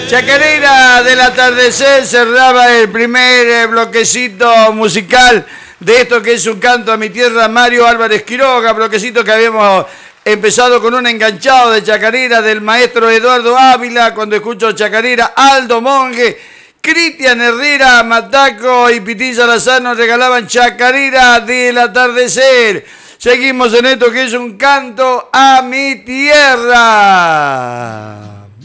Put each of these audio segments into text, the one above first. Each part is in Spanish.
Chacarera del atardecer cerraba el primer bloquecito musical de esto que es un canto a mi tierra, Mario Álvarez Quiroga, bloquecito que habíamos empezado con un enganchado de chacarera del maestro Eduardo Ávila, cuando escucho chacarera, Aldo Monge, Cristian Herrera, Mataco y Pitilla Lazano regalaban chacarera del atardecer. Seguimos en esto que es un canto a mi tierra.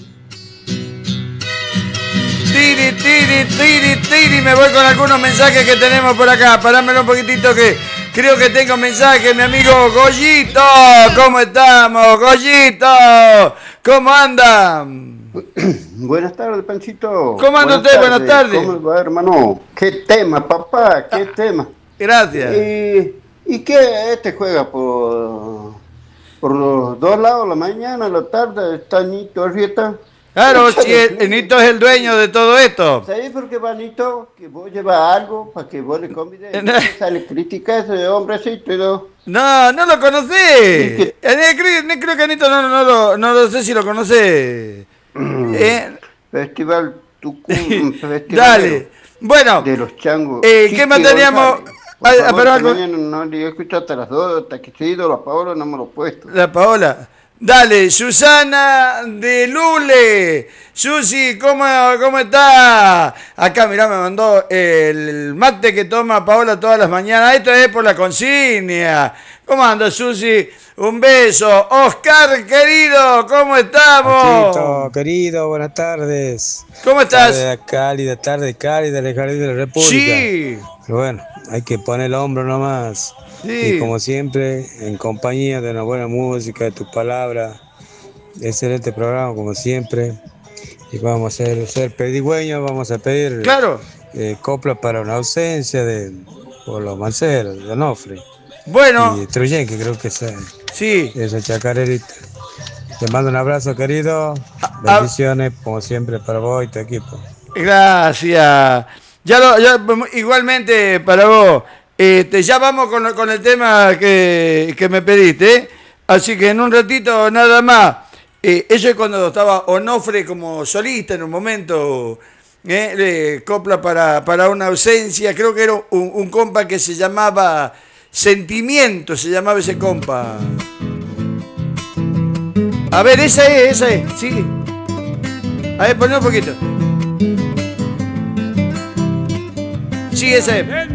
Tiri, me voy con algunos mensajes que tenemos por acá. Parámelo un poquitito que creo que tengo mensaje, mi amigo Goyito. ¿Cómo estamos, Goyito? ¿Cómo andan? Buenas tardes, Panchito. ¿Cómo anda usted? Buenas tardes. ¿Cómo va, hermano? ¿Qué tema, papá? ¿Qué tema? Gracias. ¿Y qué? Este juega por los dos lados, la mañana, la tarde, está Nito Arrieta. Claro, si el Nito es el dueño de todo esto. ¿Sabes por qué va Nito? Que vos llevas algo para que vos le convides. Sale crítica ese hombrecito. No lo conocí. Creo que Nito no lo sé si lo conoce. Festival Tucumán. Dale. Bueno. De los changos. ¿Qué más teníamos? Mañana no le he escuchado hasta las 2, hasta que se ha ido la Paola, no me lo he puesto. La Paola. Dale, Susana de Lule. Susi, ¿cómo está? Acá, mirá, me mandó el mate que toma Paola todas las mañanas. Esto es por la consigna. ¿Cómo anda, Susi? Un beso. Oscar, querido, ¿cómo estamos? Pachito, querido, buenas tardes. ¿Cómo estás? Tarde cálida, del Jardín de la República. Sí. Pero bueno, hay que poner el hombro nomás. Sí. Y como siempre, en compañía de una buena música, de tus palabras. Excelente programa, como siempre. Y vamos a ser pedigüeños, vamos a pedir claro. Copla para una ausencia por los Manceros, de Onofre. Bueno. Y Truyen, que creo que es sí. Esa chacarerita. Te mando un abrazo, querido. Bendiciones, como siempre, para vos y tu equipo. Gracias. Ya igualmente para vos. Ya vamos con el tema que me pediste. Así que en un ratito nada más. Eso es cuando estaba Onofre como solista en un momento. Copla para una ausencia. Creo que era un compa que se llamaba Sentimiento. Se llamaba ese compa. A ver, esa es. Sí. A ver, poné un poquito. Sí, esa es.